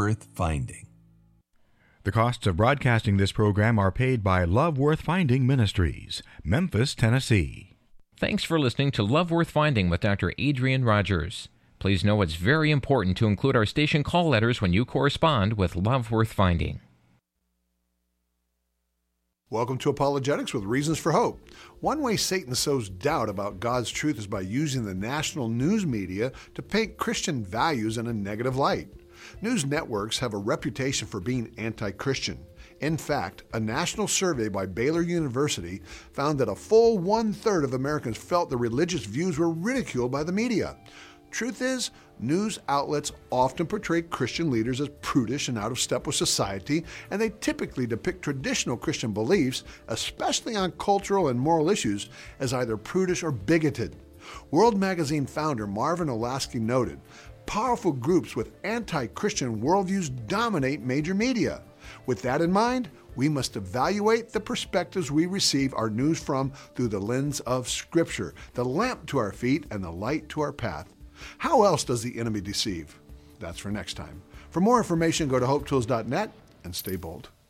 Worth Finding. The costs of broadcasting this program are paid by Love Worth Finding Ministries, Memphis, Tennessee. Thanks for listening to Love Worth Finding with Dr. Adrian Rogers. Please know it's very important to include our station call letters when you correspond with Love Worth Finding. Welcome to Apologetics with Reasons for Hope. One way Satan sows doubt about God's truth is by using the national news media to paint Christian values in a negative light. News networks have a reputation for being anti-Christian. In fact, a national survey by Baylor University found that a full 1/3 of Americans felt their religious views were ridiculed by the media. Truth is, news outlets often portray Christian leaders as prudish and out of step with society, and they typically depict traditional Christian beliefs, especially on cultural and moral issues, as either prudish or bigoted. World Magazine founder Marvin Olasky noted, "Powerful groups with anti-Christian worldviews dominate major media. With that in mind, we must evaluate the perspectives we receive our news from through the lens of Scripture, the lamp to our feet and the light to our path." How else does the enemy deceive? That's for next time. For more information, go to hopetools.net and stay bold.